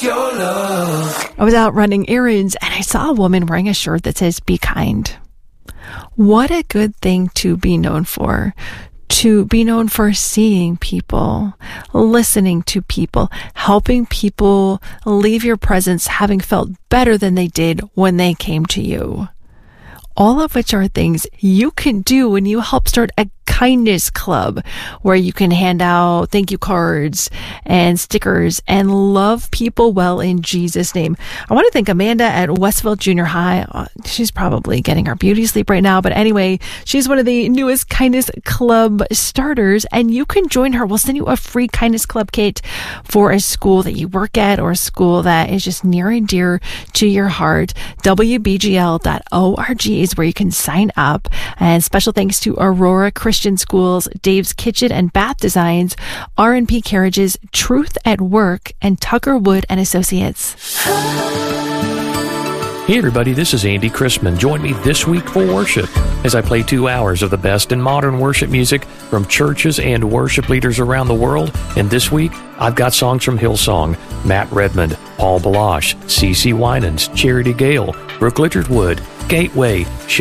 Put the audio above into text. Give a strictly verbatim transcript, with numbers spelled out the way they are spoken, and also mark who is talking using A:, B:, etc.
A: your love.
B: I was out running errands and I saw a woman wearing a shirt that says, "Be kind." What a good thing to be known for. To be known for seeing people, listening to people, helping people leave your presence having felt better than they did when they came to you. All of which are things you can do when you help start a kindness club where you can hand out thank you cards and stickers and love people well in Jesus' name. I want to thank Amanda at Westville Junior High. Uh, she's probably getting her beauty sleep right now, but anyway, she's one of the newest kindness club starters, and you can join her. We'll send you a free kindness club kit for a school that you work at or a school that is just near and dear to your heart. W B G L dot org is where you can sign up. And special thanks to Aurora Christian Schools, Dave's Kitchen and Bath Designs, R and P Carriages, Truth at Work, and Tucker Wood and Associates.
C: Hey everybody, this is Andy Chrisman. Join me this week for worship as I play two hours of the best in modern worship music from churches and worship leaders around the world. And this week, I've got songs from Hillsong, Matt Redmond, Paul Balash, C C Winans, Charity Gale, Brooke Littlewood, Gateway,